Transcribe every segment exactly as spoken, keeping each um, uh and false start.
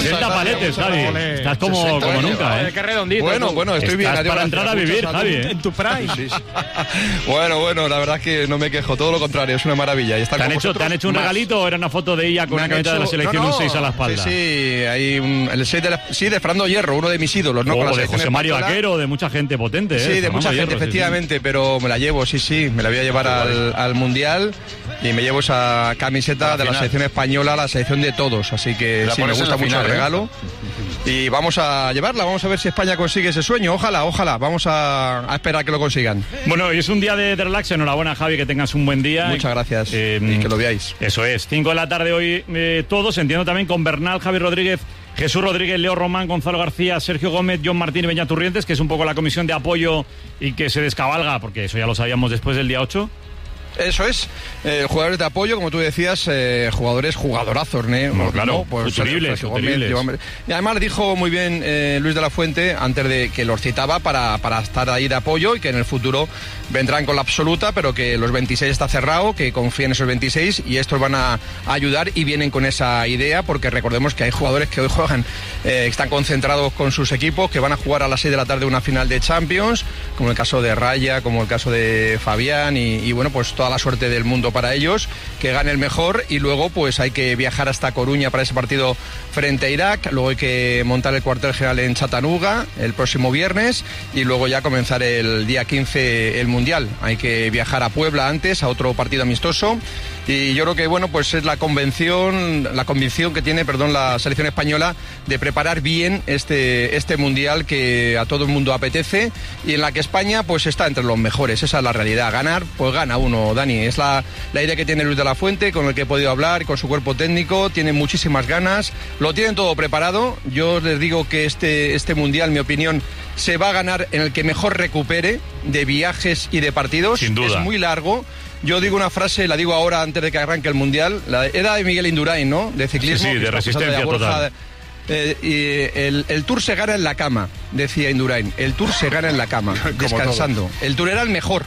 sesenta paletes, Javi. Estás como, como nunca, ¿eh? Qué redondito. Bueno, bueno, estoy bien. Estás para entrar a vivir, Javi, ¿eh? En tu prime. Sí, sí. Bueno, bueno, la verdad es que no me quejo. Todo lo contrario, es una maravilla. Y estar ¿Te han, con hecho, ¿Te han hecho un más. regalito o era una foto de ella con Me una han camiseta de la hecho- selección no, no. un seis a la espalda? Sí, sí, hay un, el seis de, la, sí, de Fernando Hierro, uno de mis ídolos, ¿no? O Con la de selección José Mario española. Vaquero, de mucha gente potente, ¿eh? Sí, de Fernando mucha gente, Hierro, sí, sí. efectivamente, pero me la llevo, sí, sí, me la voy a llevar al, al Mundial y me llevo esa camiseta de la selección española, la selección de todos, así que La sí, me pones en gusta la mucho final, el ¿eh? regalo. Y vamos a llevarla, vamos a ver si España consigue ese sueño, ojalá, ojalá, vamos a, a esperar que lo consigan. Bueno, y es un día de, de relax, enhorabuena, Javi, que tengas un buen día. Muchas gracias, Eh, y que lo veáis. Eso es, cinco de la tarde hoy eh, todos, entiendo también con Bernal, Javi Rodríguez, Jesús Rodríguez, Leo Román, Gonzalo García, Sergio Gómez, John Martín y Beñat Turrientes, que es un poco la comisión de apoyo y que se descabalga, porque eso ya lo sabíamos después del día ocho. Eso es, eh, jugadores de apoyo, como tú decías, eh, jugadores jugadorazos, ¿no? No, claro, pues, futuribles, Sergio Gómez, futuribles. Joan Mar- Y además dijo muy bien eh, Luis de la Fuente, antes de que los citaba para, para estar ahí de apoyo y que en el futuro vendrán con la absoluta, pero que los veintiséis está cerrado, que confíen en esos veintiséis y estos van a, a ayudar y vienen con esa idea, porque recordemos que hay jugadores que hoy juegan, eh, están concentrados con sus equipos, que van a jugar a las seis de la tarde una final de Champions, como el caso de Raya, como el caso de Fabián y, y bueno, pues toda la suerte del mundo para ellos, que gane el mejor y luego pues hay que viajar hasta Coruña para ese partido frente a Irak, luego hay que montar el cuartel general en Chattanooga el próximo viernes y luego ya comenzar el día quince el Mundial. Hay que viajar a Puebla antes a otro partido amistoso y yo creo que bueno, pues es la convención, la convicción que tiene, perdón, la selección española de preparar bien este, este Mundial que a todo el mundo apetece y en la que España pues está entre los mejores, esa es la realidad. Ganar, pues gana uno, Dani, es la, la idea que tiene Luis de la Fuente, con el que he podido hablar, con su cuerpo técnico, tiene muchísimas ganas, lo tienen todo preparado. Yo les digo que este, este Mundial, en mi opinión, se va a ganar en el que mejor recupere de viajes y de partidos. Sin duda. Es muy largo. Yo digo una frase, la digo ahora antes de que arranque el Mundial, la, era de Miguel Indurain, ¿no? De ciclismo. Sí, sí, que de está pasando resistencia a Borja. total. Eh, y el, el Tour se gana en la cama, decía Indurain. El Tour se gana en la cama, descansando. El Tour era el mejor.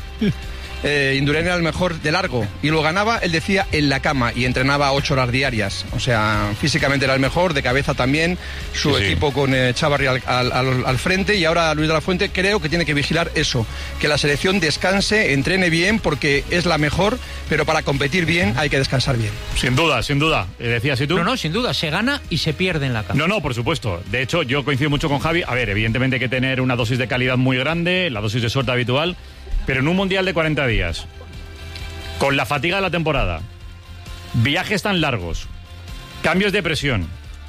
Eh, Indurain era el mejor de largo y lo ganaba, él decía, en la cama y entrenaba ocho horas diarias. O sea, físicamente era el mejor, de cabeza también, su Sí, sí. equipo con eh, Chavarri al, al, al, al frente y ahora Luis de la Fuente creo que tiene que vigilar eso, que la selección descanse, entrene bien porque es la mejor, pero para competir bien hay que descansar bien. Sin duda, sin duda. Eh, ¿Decías y tú? No, no, sin duda, se gana y se pierde en la cama. No, no, por supuesto. De hecho, yo coincido mucho con Javi. A ver, evidentemente hay que tener una dosis de calidad muy grande, la dosis de suerte habitual, pero en un Mundial de cuarenta días, con la fatiga de la temporada, viajes tan largos, cambios de presión,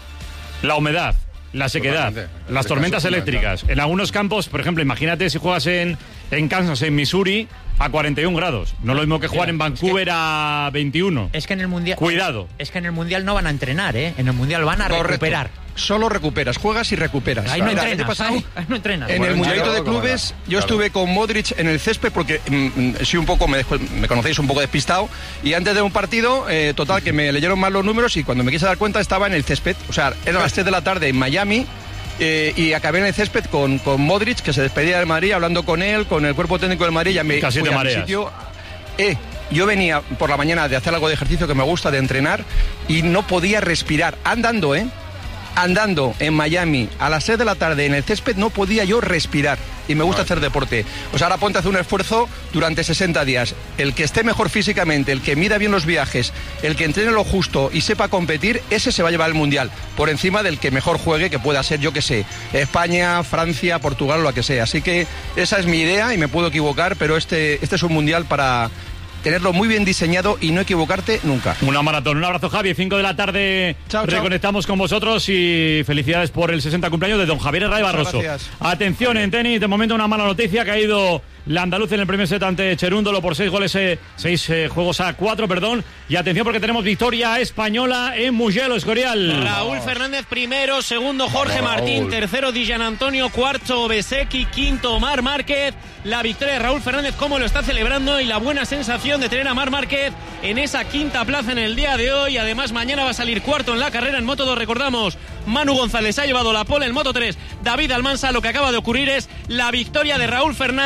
la humedad, la sequedad, Totalmente. las Este tormentas caso es eléctricas. En algunos campos, por ejemplo, imagínate si juegas en, en Kansas, en Missouri, a cuarenta y un grados. No es lo mismo que jugar en Vancouver a veintiuno. Es que en el Mundial... Cuidado. Es que en el Mundial no van a entrenar, ¿eh? En el Mundial van a Correcto. recuperar. Solo recuperas, juegas y recuperas. Ahí no Mira, el año entrenas, pasado, ahí, ahí no entrenas. En Bueno, el Mundialito claro, de como Clubes, era. yo Claro. estuve con Modric en el césped porque mm, mm, soy un poco, me, me conocéis, un poco despistado. Y antes de un partido, eh, total, que me leyeron mal los números y cuando me quise dar cuenta estaba en el césped. O sea, eran las tres de la tarde en Miami. Eh, y acabé en el césped con, con Modric, que se despedía del Madrid, hablando con él, con el cuerpo técnico del Madrid. Ya me Casi fui te a mi mareas. sitio. Eh, yo venía por la mañana de hacer algo de ejercicio que me gusta, de entrenar, y no podía respirar. Andando, ¿eh? Andando en Miami a las seis de la tarde en el césped no podía yo respirar. Y me gusta hacer deporte. O sea, ahora ponte a hacer un esfuerzo durante sesenta días. El que esté mejor físicamente, el que mida bien los viajes, el que entrene lo justo y sepa competir, ese se va a llevar el Mundial. Por encima del que mejor juegue, que pueda ser, yo que sé, España, Francia, Portugal o lo que sea. Así que esa es mi idea y me puedo equivocar, pero este, este es un Mundial para tenerlo muy bien diseñado y no equivocarte nunca. Una maratón. Un abrazo, Javi. cinco de la tarde Chao, chao. reconectamos con vosotros y felicidades por el sesenta cumpleaños de don Javier Herray Muchas Barroso. gracias. Atención en tenis, de momento una mala noticia, que ha ido la andaluz en el primer set ante Cherúndolo por seis goles, eh, seis eh, juegos a cuatro, perdón. Y atención porque tenemos victoria española en Mugello, Escorial. Raúl Fernández primero, segundo Jorge Vamos, Martín, Raúl. tercero Dijan Antonio, cuarto Besecchi, quinto Mar Márquez. La victoria de Raúl Fernández, cómo lo está celebrando, y la buena sensación de tener a Mar Márquez en esa quinta plaza en el día de hoy. Además, mañana va a salir cuarto en la carrera en Moto dos. Recordamos, Manu González ha llevado la pole en Moto tres, David Almansa. Lo que acaba de ocurrir es la victoria de Raúl Fernández Muy en la bien.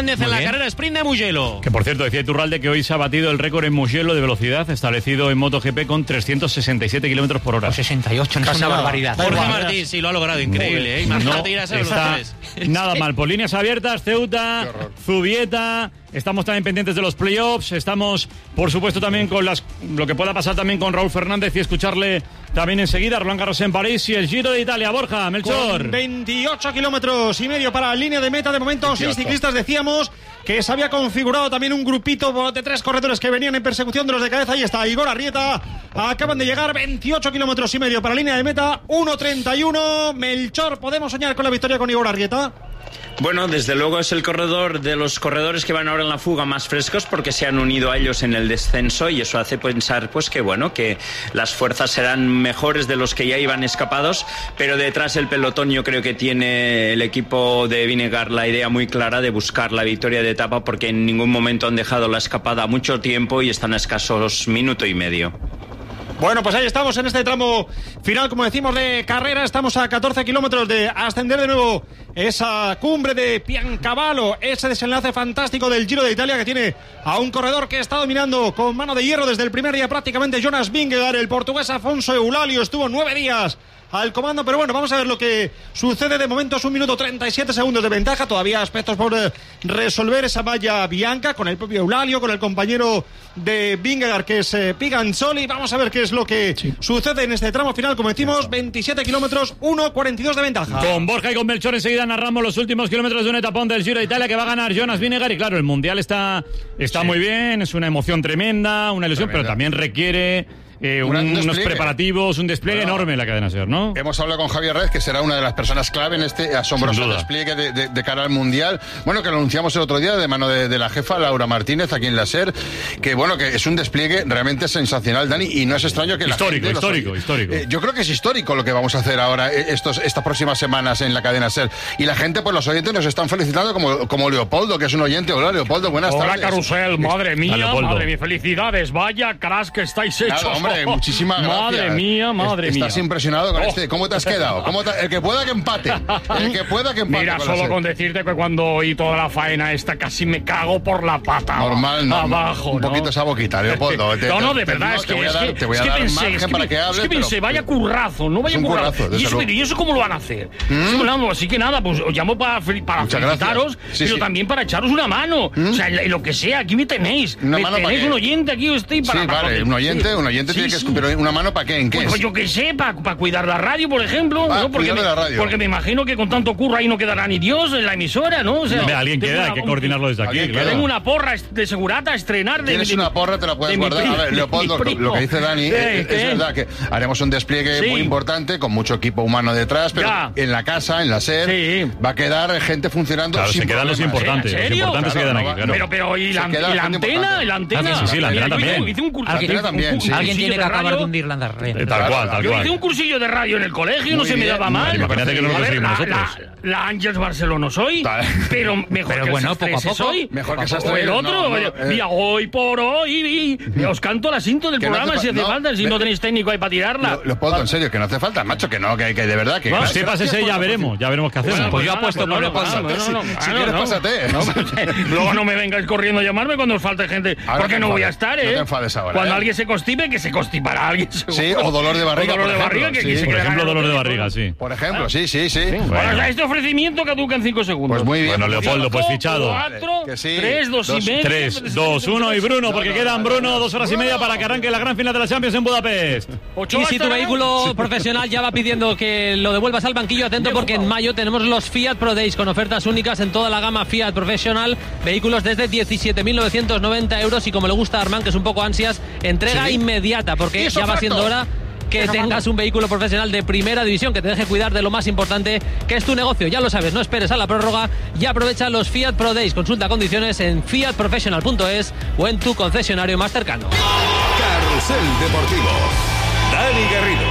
carrera sprint de Mugello. Que por cierto, decía Iturralde que hoy se ha batido el récord en Mugello de velocidad establecido en MotoGP con trescientos sesenta y siete kilómetros por hora. O sesenta y ocho, no es una barbaridad. Jorge Martín sí lo ha logrado, increíble, ¿eh? Imagínate ir a esa está velocidades. nada mal. Por líneas abiertas, Ceuta, Zubieta. Estamos también pendientes de los playoffs. Estamos, por supuesto, también con las lo que pueda pasar también con Raúl Fernández y escucharle también enseguida. Roland Garros en París y el Giro de Italia. Borja, Melchor. Con veintiocho kilómetros y medio para la línea de meta. De momento, seis ciclistas. Decíamos que se había configurado también un grupito de tres corredores que venían en persecución de los de cabeza. Ahí está Igor Arrieta. Acaban de llegar veintiocho kilómetros y medio para la línea de meta. uno treinta y uno. Melchor, ¿podemos soñar con la victoria con Igor Arrieta? Bueno, desde luego es el corredor de los corredores que van ahora en la fuga más frescos porque se han unido a ellos en el descenso y eso hace pensar pues que bueno, que las fuerzas serán mejores de los que ya iban escapados, pero detrás el pelotón yo creo que tiene el equipo de Vinegar la idea muy clara de buscar la victoria de etapa porque en ningún momento han dejado la escapada mucho tiempo y están a escasos minuto y medio. Bueno, pues ahí estamos en este tramo final, como decimos, de carrera. Estamos a catorce kilómetros de ascender de nuevo esa cumbre de Piancavallo, ese desenlace fantástico del Giro de Italia que tiene a un corredor que está dominando con mano de hierro desde el primer día prácticamente, Jonas Vingegaard. El portugués Afonso Eulalio estuvo nueve días al comando, pero bueno, vamos a ver lo que sucede. De momento es un minuto treinta y siete segundos de ventaja, todavía aspectos por eh, resolver esa malla bianca con el propio Eulalio, con el compañero de Vingegaard que es eh, Piganzoli. Vamos a ver qué es lo que sí. sucede en este tramo final, como decimos, veintisiete kilómetros, uno cuarenta y dos de ventaja. Con Borja y con Melchor enseguida narramos los últimos kilómetros de un etapón del Giro de Italia que va a ganar Jonas Vingegaard. Y claro, el Mundial está, está sí. muy bien, es una emoción tremenda, una ilusión, tremenda. Pero también requiere Eh, un, un unos preparativos, un despliegue bueno, enorme en la cadena SER, ¿no? Hemos hablado con Javier Rez, que será una de las personas clave en este asombroso despliegue de, de, de cara al Mundial. Bueno, que lo anunciamos el otro día de mano de, de la jefa Laura Martínez aquí en la SER, que bueno, que es un despliegue realmente sensacional, Dani, y no es extraño que histórico, la gente... Histórico, histórico, eh, Yo creo que es histórico lo que vamos a hacer ahora estos, estas próximas semanas en la cadena SER. Y la gente, pues los oyentes nos están felicitando como, como Leopoldo, que es un oyente. Hola, Leopoldo, buenas Hola, tardes. Hola, Carusel, madre mía, Hola, madre mía, felicidades, vaya cracks que estáis hechos. Nada, hombre, muchísimas gracias. Madre mía, madre Estás mía. Estás impresionado con oh. este. ¿Cómo te has quedado? ¿Cómo te... El que pueda que empate. El que pueda que empate. Mira, con solo con decirte que cuando oí toda la faena esta casi me cago por la pata. Normal, no. Abajo, un poquito ¿no? esa boquita, Leopoldo. Te, no, no, de te, verdad, no, es que... Te voy a dar, es que, te voy a es dar que pensé, margen es que, para que hables. Es que pensé, pero... vaya currazo, no vaya currazo. currazo ¿Y, eso, ¿Y eso cómo lo van a hacer? ¿Mm? Eso, así que nada, pues os llamo para, para felicitaros, sí, pero sí. también para echaros una mano. ¿Mm? O sea, lo que sea, aquí me tenéis. Una me mano tenéis un oyente aquí, estoy para... Sí, vale, un oyente, un oyente tiene que... Pero una mano para qué, ¿en qué? Pues yo qué sé, para pa cuidar la radio, por ejemplo, ah, ¿no? Porque me, la radio. porque me imagino que con tanto curro ahí no quedará ni Dios en la emisora, ¿no? O sea, Hombre, alguien queda, una, hay que coordinarlo desde aquí, claro. Tengo una porra de segurata a estrenar. De, Tienes de, una porra, te la puedes guardar. Primo, a ver, Leopoldo, lo que dice Dani, ¿Qué, es, qué? es verdad que haremos un despliegue sí. muy importante, con mucho equipo humano detrás, pero ya. en la casa, en la SER, sí. va a quedar gente funcionando claro, sin se quedan problemas. los importantes. ¿En serio? Los importantes claro, se quedan no, aquí, claro. Pero, pero, ¿y la, y la antena? ¿Y la antena? Sí, sí, la antena también. Hice un curso. Alguien también, sí. Alguien tiene que acabar de hundir la red. Tal cual, tal Yo cual. hice un cursillo de radio en el colegio, no se me daba mal. Imagínate que no lo conseguimos nosotros. La Ángels Barcelona soy, pero mejor pero que bueno, el poco a poco. soy. Mejor que o el otro. Mira, hoy por hoy, os canto la cinta del programa si hace falta, si no tenéis técnico ahí para tirarla. Leopoldo, en serio, que no hace falta, macho, que no, que de verdad que... Si pasa ese ya veremos, ya veremos qué hacemos. Pues yo apuesto por Leopoldo. Si quieres, pásate. Luego no me vengáis corriendo a llamarme cuando os falte gente, porque no voy a estar, ¿eh? No te enfades ahora. Cuando alguien se constipe, que se constipará a alguien. Sí, o dolor de barriga. O dolor de barriga, que se Por ejemplo, dolor de barriga, sí. Por ejemplo, sí, sí, sí. Bueno, este ofrecimiento caduca en cinco segundos. Pues muy bien. Bueno, Leopoldo, pues fichado. cuatro, tres, dos y medio. tres, dos, uno y Bruno, porque quedan, Bruno, dos horas y media para que arranque la gran final de la Champions en Budapest. Y si tu vehículo profesional ya va pidiendo que lo devuelvas al banquillo, atento porque en mayo tenemos los Fiat Pro Days con ofertas únicas en toda la gama Fiat Professional. Vehículos desde diecisiete mil novecientos noventa euros y como le gusta a Armand, que es un poco ansias, entrega ¿Sí? inmediata porque ya va siendo hora que tengas un vehículo profesional de primera división que te deje cuidar de lo más importante que es tu negocio. Ya lo sabes, no esperes a la prórroga y aprovecha los Fiat Pro Days. Consulta condiciones en fiat professional punto es o en tu concesionario más cercano. Carrusel Deportivo. Dani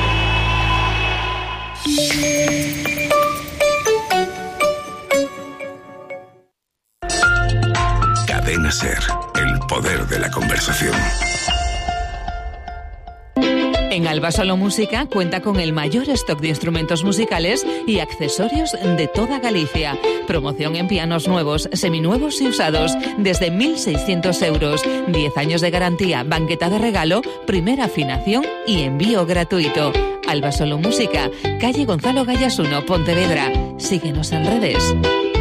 Garrido. Cadena SER, el poder de la conversación. En Alba Solo Música cuenta con el mayor stock de instrumentos musicales y accesorios de toda Galicia. Promoción en pianos nuevos, seminuevos y usados desde mil seiscientos euros. diez años de garantía, banqueta de regalo, primera afinación y envío gratuito. Alba Solo Música, calle Gonzalo Gallas uno, Pontevedra. Síguenos en redes.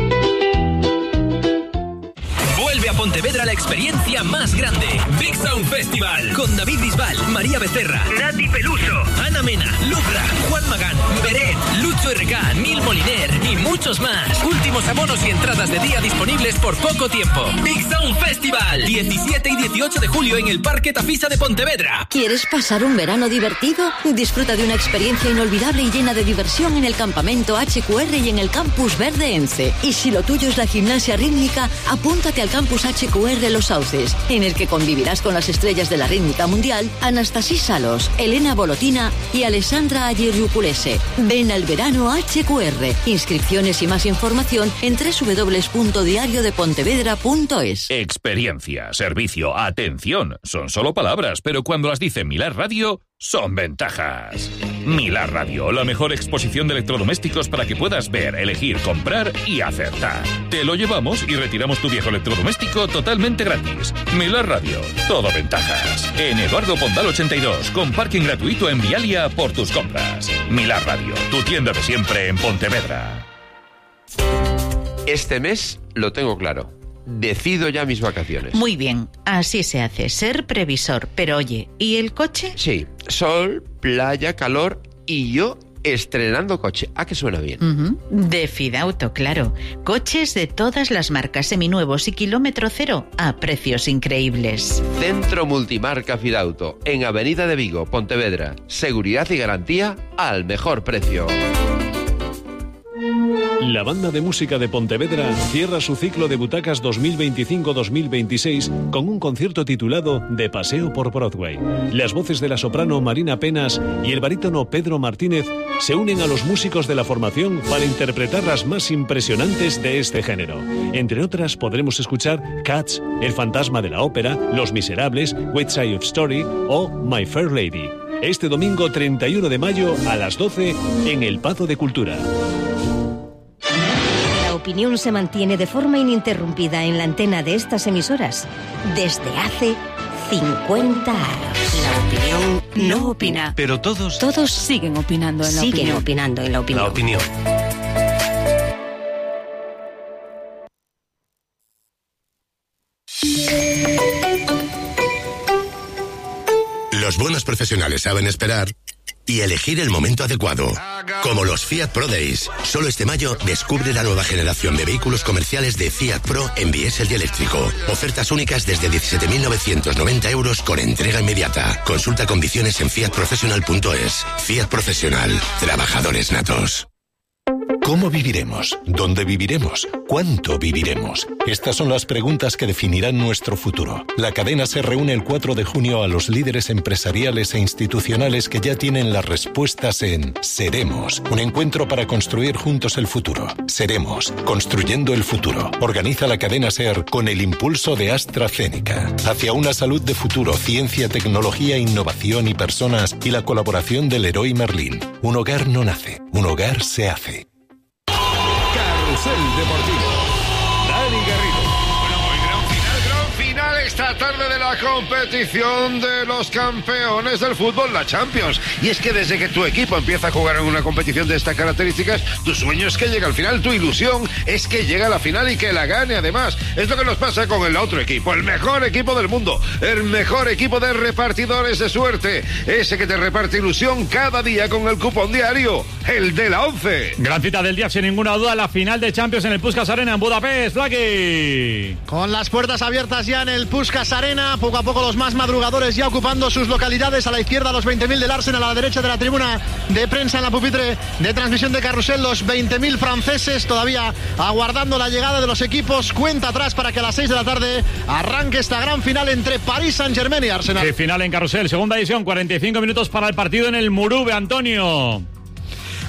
Vuelve a Pontevedra la experiencia más grande. Big Sound Festival. Con David Bisbal, María Becerra, Nati Peluso, Ana Mena, Lucra, Juan Magán, Beret, Lucho R K, Neil Moliner y muchos más. Últimos abonos y entradas de día disponibles por poco tiempo. Big Sound Festival. diecisiete y dieciocho de julio en el Parque Tafisa de Pontevedra. ¿Quieres pasar un verano divertido? Disfruta de una experiencia inolvidable y llena de diversión en el campamento H Q R y en el Campus Verde Ence. Y si lo tuyo es la gimnasia rítmica, apúntate al Campus H Q R Los Sauces, en el que convivirás con las estrellas de la rítmica mundial, Anastasia Salos, Elena Bolotina y Alessandra Ayeriuculese. Ven al verano H Q R. Inscripciones y más información en doble u doble u doble u punto diario de pontevedra punto es. Experiencia, servicio, atención, son solo palabras, pero cuando las dice Milar Radio, son ventajas. Milar Radio, la mejor exposición de electrodomésticos para que puedas ver, elegir, comprar y acertar. Te lo llevamos y retiramos tu viejo electrodoméstico totalmente gratis. Milar Radio, todo ventajas. En Eduardo Pondal ochenta y dos, con parking gratuito en Vialia por tus compras. Milar Radio, tu tienda de siempre en Pontevedra. Este mes lo tengo claro. Decido ya mis vacaciones. Muy bien, así se hace, ser previsor. Pero oye, ¿y el coche? Sí, sol, playa, calor y yo estrenando coche. ¿A qué suena bien? Uh-huh. De Fidauto, claro. Coches de todas las marcas, seminuevos y kilómetro cero a precios increíbles. Centro Multimarca Fidauto, en Avenida de Vigo, Pontevedra. Seguridad y garantía al mejor precio. La banda de música de Pontevedra cierra su ciclo de butacas dos mil veinticinco dos mil veintiséis con un concierto titulado De Paseo por Broadway. Las voces de la soprano Marina Penas y el barítono Pedro Martínez se unen a los músicos de la formación para interpretar las más impresionantes de este género. Entre otras podremos escuchar Cats, El fantasma de la ópera, Los Miserables, West Side of Story o My Fair Lady. Este domingo treinta y uno de mayo a las doce en el Pazo de Cultura. La opinión se mantiene de forma ininterrumpida en la antena de estas emisoras desde hace cincuenta años. La opinión no opina. Pero todos... Todos siguen opinando en la siguen opinión. opinando en la opinión. La opinión. Los buenos profesionales saben esperar y elegir el momento adecuado. Como los Fiat Pro Days. Solo este mayo descubre la nueva generación de vehículos comerciales de Fiat Pro en diésel y eléctrico. Ofertas únicas desde diecisiete mil novecientos noventa euros con entrega inmediata. Consulta condiciones en fiat professional punto es. Fiat Profesional. Trabajadores natos. ¿Cómo viviremos? ¿Dónde viviremos? ¿Cuánto viviremos? Estas son las preguntas que definirán nuestro futuro. La cadena se reúne el cuatro de junio a los líderes empresariales e institucionales que ya tienen las respuestas en Seremos, un encuentro para construir juntos el futuro. Seremos, construyendo el futuro. Organiza la cadena SER con el impulso de AstraZeneca. Hacia una salud de futuro, ciencia, tecnología, innovación y personas y la colaboración del Leroy Merlin. Un hogar no nace, un hogar se hace. Carrusel Deportivo. Dani Garrido. Bueno, el gran final, gran final esta tarde de la competición de los campeones del fútbol, la Champions. Y es que desde que tu equipo empieza a jugar en una competición de estas características, tu sueño es que llegue al final, tu ilusión es que llegue a la final y que la gane. Además, es lo que nos pasa con el otro equipo, el mejor equipo del mundo, el mejor equipo de repartidores de suerte, ese que te reparte ilusión cada día con el cupón diario, el de la once. Gran cita del día, sin ninguna duda, la final de Champions en el Puskás Arena en Budapest. Blacky. Con las puertas abiertas ya en el Puskás Arena, poco a poco los más madrugadores ya ocupando sus localidades. A la izquierda los veinte mil del Arsenal, a la derecha de la tribuna de prensa en la pupitre de transmisión de Carrusel los veinte mil franceses todavía aguardando la llegada de los equipos. Cuenta atrás para que a las seis de la tarde arranque esta gran final entre Paris Saint-Germain y Arsenal. Sí, final en Carrusel, segunda edición, cuarenta y cinco minutos para el partido en el Murube, Antonio.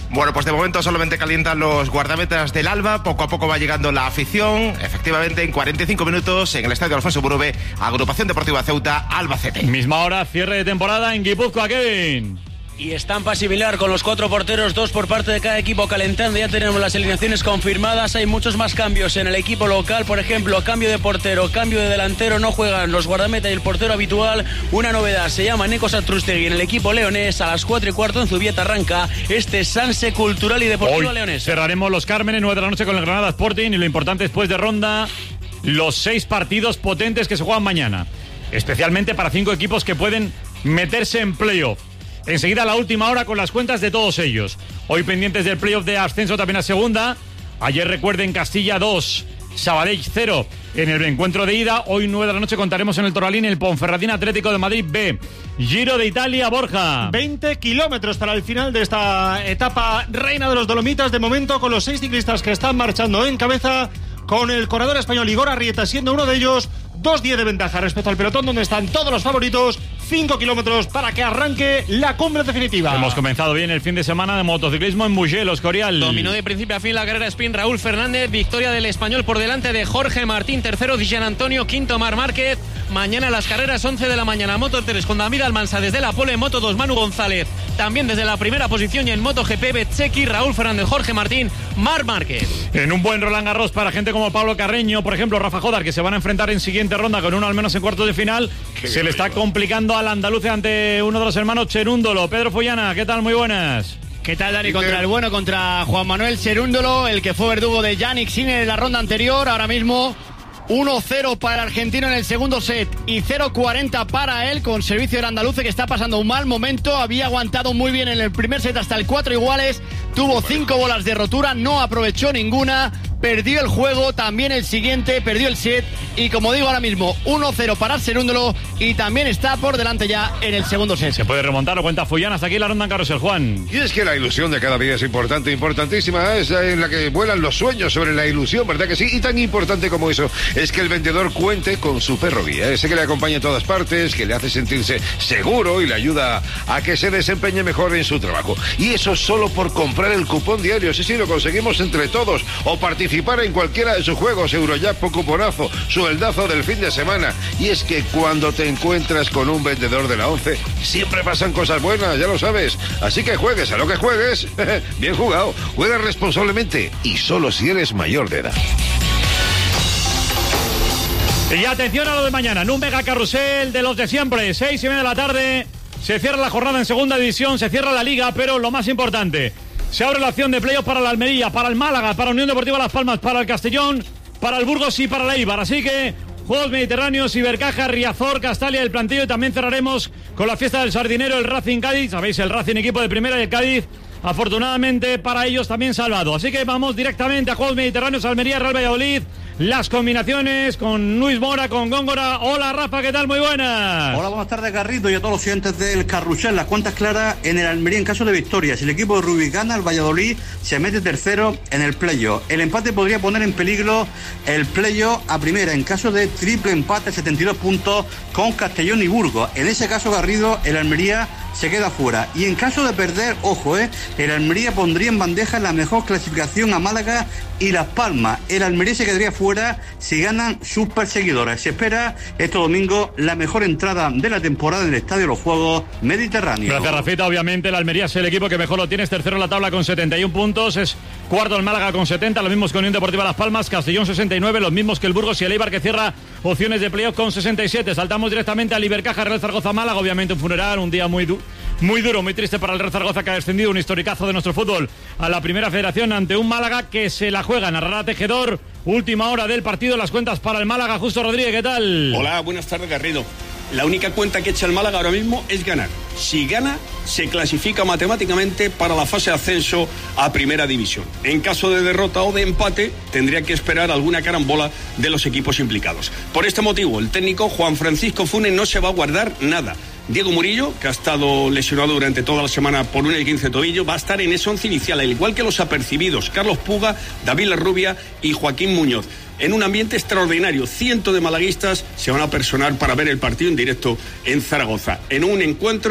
Bueno, pues de momento solamente calientan los guardametas del Alba, poco a poco va llegando la afición, efectivamente en cuarenta y cinco minutos en el estadio Alfonso Burube, Agrupación Deportiva Ceuta, Albacete. Misma hora, cierre de temporada en Guipúzcoa, Kevin. Y estampa similar con los cuatro porteros, dos por parte de cada equipo calentando. Ya tenemos las alineaciones confirmadas. Hay muchos más cambios en el equipo local. Por ejemplo, cambio de portero, cambio de delantero. No juegan los guardametas y el portero habitual. Una novedad, se llama Nico Satrústegui en el equipo leonés. A las cuatro y cuarto en Zubieta arranca este Sanse Cultural y Deportivo Hoy Leonés. Cerraremos los Cármenes, nueve de la noche con el Granada Sporting. Y lo importante después de ronda, los seis partidos potentes que se juegan mañana. Especialmente para cinco equipos que pueden meterse en playoff. Enseguida la última hora con las cuentas de todos ellos. Hoy pendientes del playoff de ascenso también a segunda. Ayer recuerden Castilla dos, Sabadell cero en el encuentro de ida. Hoy nueve de la noche contaremos en el Toralín el Ponferradina Atlético de Madrid B. Giro de Italia, Borja. veinte kilómetros para el final de esta etapa reina de los Dolomitas. De momento con los seis ciclistas que están marchando en cabeza, con el corredor español Igor Arrieta siendo uno de ellos. dos diez de ventaja respecto al pelotón donde están todos los favoritos. cinco kilómetros para que arranque la cumbre definitiva. Hemos comenzado bien el fin de semana de motociclismo en Mugello, Escorial. Dominó de principio a fin la carrera sprint Raúl Fernández. Victoria del español por delante de Jorge Martín. Tercero Gian Antonio. Quinto Marc Márquez. Mañana las carreras once de la mañana. Moto tres con David Almansa desde la pole. Moto dos Manu González. También desde la primera posición. Y en MotoGP Bezzecchi, Raúl Fernández, Jorge Martín, Marc Márquez. En un buen Roland Garros para gente como Pablo Carreño, por ejemplo Rafa Jodar, que se van a enfrentar en siguiente ronda con uno al menos en cuartos de final. Qué se le está complicando al andaluz ante uno de los hermanos Cherúndolo. Pedro Follana, ¿qué tal? Muy buenas. ¿Qué tal, Dani? Contra el bueno, contra Juan Manuel Cherúndolo, el que fue verdugo de Yannick Sinner en la ronda anterior. Ahora mismo uno cero para el argentino en el segundo set y cero cuarenta para él, con servicio del andaluce que está pasando un mal momento. Había aguantado muy bien en el primer set hasta el cuatro iguales, tuvo cinco bolas de rotura, no aprovechó ninguna, perdió el juego, también el siguiente, perdió el set y como digo ahora mismo uno cero para Cherúndolo y también está por delante ya en el segundo set. Se puede remontar, lo cuenta Follana. Hasta aquí la ronda en Carrusel, Juan. Y es que la ilusión de cada día es importante, importantísima, es en la que vuelan los sueños sobre la ilusión, ¿verdad que sí? Y tan importante como eso es que el vendedor cuente con su perro guía, ese que le acompaña en todas partes, que le hace sentirse seguro y le ayuda a que se desempeñe mejor en su trabajo. Y eso solo por comprar el cupón diario. Sí, sí, lo conseguimos entre todos. O participar en cualquiera de sus juegos, Eurojackpot, cuponazo, sueldazo del fin de semana. Y es que cuando te encuentras con un vendedor de la once, siempre pasan cosas buenas, ya lo sabes. Así que juegues a lo que juegues. Bien jugado. Juega responsablemente y solo si eres mayor de edad. Y atención a lo de mañana, en un mega carrusel de los de siempre, seis y media de la tarde, se cierra la jornada en segunda división, se cierra la liga, pero lo más importante, se abre la opción de playoff para la Almería, para el Málaga, para Unión Deportiva Las Palmas, para el Castellón, para el Burgos y para la Eibar, así que Juegos Mediterráneos, Ibercaja, Riazor, Castalia, el plantillo, y también cerraremos con la fiesta del Sardinero, el Racing Cádiz, sabéis, el Racing equipo de primera y el Cádiz, afortunadamente para ellos también salvado, así que vamos directamente a Juegos Mediterráneos, Almería, Real Valladolid. Las combinaciones con Luis Mora, con Góngora. Hola Rafa, ¿qué tal? Muy buenas. Hola, buenas tardes Garrido y a todos los oyentes del Carrusel. Las cuentas claras en el Almería en caso de victoria. Si el equipo de Rubí gana, el Valladolid se mete tercero en el playoff. El empate podría poner en peligro el playoff a primera. En caso de triple empate, setenta y dos puntos con Castellón y Burgos. En ese caso, Garrido, el Almería se queda fuera. Y en caso de perder, ojo, eh, el Almería pondría en bandeja la mejor clasificación a Málaga y Las Palmas. El Almería se quedaría fuera si ganan sus perseguidores. Se espera este domingo la mejor entrada de la temporada en el Estadio de los Juegos Mediterráneos. Gracias, Rafita. Obviamente el Almería es el equipo que mejor lo tiene, es tercero en la tabla con setenta y uno puntos, es cuarto el Málaga con setenta, los mismos que Unión Deportiva Las Palmas, Castellón sesenta y nueve, los mismos que el Burgos y el Eibar, que cierra opciones de playoff con sesenta y siete. Saltamos directamente al Ibercaja, Real Zaragoza, Málaga, obviamente un funeral, un día muy duro. Muy duro, muy triste para el Real Zaragoza, que ha descendido, un historicazo de nuestro fútbol a la Primera Federación ante un Málaga que se la juega. Narrará Tejedor, última hora del partido, las cuentas para el Málaga. Justo Rodríguez, ¿qué tal? Hola, buenas tardes, Garrido. La única cuenta que echa el Málaga ahora mismo es ganar. Si gana, se clasifica matemáticamente para la fase de ascenso a Primera División. En caso de derrota o de empate, tendría que esperar alguna carambola de los equipos implicados. Por este motivo, el técnico Juan Francisco Funes no se va a guardar nada. Diego Murillo, que ha estado lesionado durante toda la semana por un esguince de tobillo, va a estar en ese once inicial, al igual que los apercibidos Carlos Puga, David Larrubia y Joaquín Muñoz. En un ambiente extraordinario, cientos de malaguistas se van a personar para ver el partido en directo en Zaragoza. En un encuentro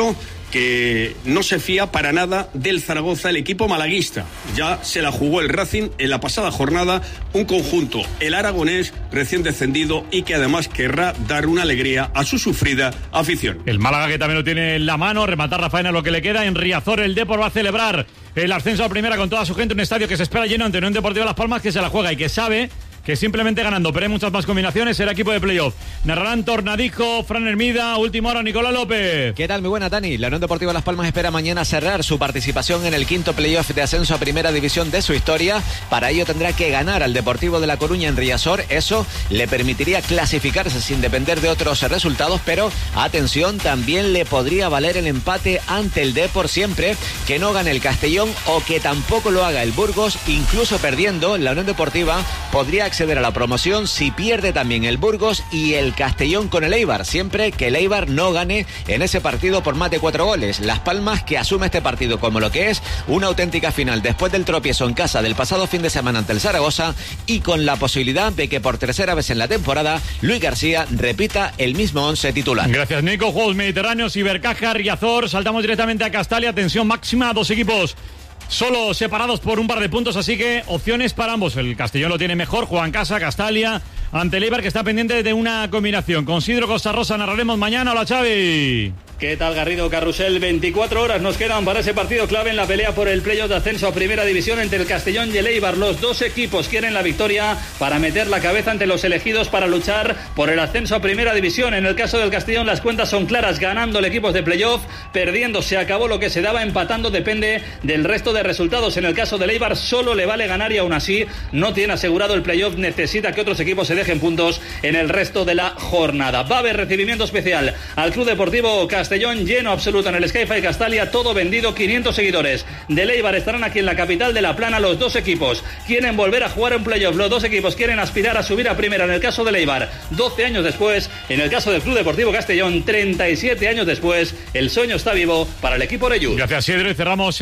que no se fía para nada del Zaragoza, el equipo malaguista. Ya se la jugó el Racing en la pasada jornada, un conjunto, el aragonés, recién descendido y que además querrá dar una alegría a su sufrida afición. El Málaga, que también lo tiene en la mano, rematar la faena lo que le queda. En Riazor el Depor va a celebrar el ascenso a primera con toda su gente, un estadio que se espera lleno ante Unión Deportiva Las Palmas, que se la juega y que sabe que simplemente ganando, pero hay muchas más combinaciones, será equipo de playoff. Narrarán Tornadijo, Fran Hermida, última hora, Nicolás López. ¿Qué tal? Muy buena, Dani. La Unión Deportiva Las Palmas espera mañana cerrar su participación en el quinto playoff de ascenso a primera división de su historia. Para ello tendrá que ganar al Deportivo de La Coruña en Riazor. Eso le permitiría clasificarse sin depender de otros resultados, pero atención, también le podría valer el empate ante el Depor siempre que no gane el Castellón o que tampoco lo haga el Burgos. Incluso perdiendo, la Unión Deportiva podría acceder a la promoción si pierde también el Burgos y el Castellón con el Eibar, siempre que el Eibar no gane en ese partido por más de cuatro goles. Las Palmas, que asume este partido como lo que es, una auténtica final después del tropiezo en casa del pasado fin de semana ante el Zaragoza y con la posibilidad de que por tercera vez en la temporada Luis García repita el mismo once titular. Gracias, Nico. Juegos Mediterráneos, Ibercaja, Riazor. Saltamos directamente a Castalia. Tensión máxima, dos equipos solo separados por un par de puntos, así que opciones para ambos. El Castellón lo tiene mejor, juega en casa, Castalia ante el Eibar, que está pendiente de una combinación. Con Sidro Costa Rosa narraremos mañana. Hola, Xavi. ¿Qué tal, Garrido? Carrusel, veinticuatro horas nos quedan para ese partido clave en la pelea por el playoff de ascenso a primera división entre el Castellón y el Eibar. Los dos equipos quieren la victoria para meter la cabeza ante los elegidos para luchar por el ascenso a primera división. En el caso del Castellón las cuentas son claras, ganando el equipo de playoff, perdiendo se acabó lo que se daba, empatando depende del resto de resultados. En el caso del Eibar solo le vale ganar y aún así no tiene asegurado el playoff, necesita que otros equipos se dejen puntos en el resto de la jornada. Va a haber recibimiento especial al Club Deportivo Castellón. Castellón, lleno absoluto en el Sky-Fi Castalia, todo vendido, quinientos seguidores. Del Eibar estarán aquí en la capital de La Plana los dos equipos. Quieren volver a jugar un playoff, los dos equipos quieren aspirar a subir a primera en el caso del Eibar. doce años después, en el caso del Club Deportivo Castellón, treinta y siete años después, el sueño está vivo para el equipo Reyú. Gracias, Sidro, y cerramos